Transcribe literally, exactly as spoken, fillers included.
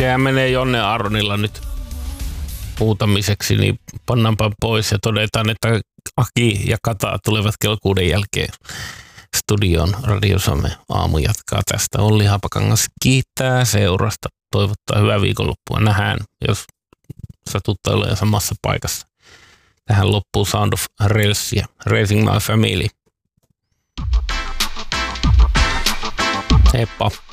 sehän menee Jonne Aronilla nyt huutamiseksi, niin pannaanpa pois ja todetaan, että Aki ja Kata tulevat kello kuuden jälkeen studioon. Radio Suomen aamu jatkaa tästä. Olli Haapakangas kiittää seurasta. Toivottaa hyvää viikonloppua. Nähdään, jos satuttaa olemaan samassa paikassa. Tähän loppuu Sound of Railsia. Raising My Family. Heippa.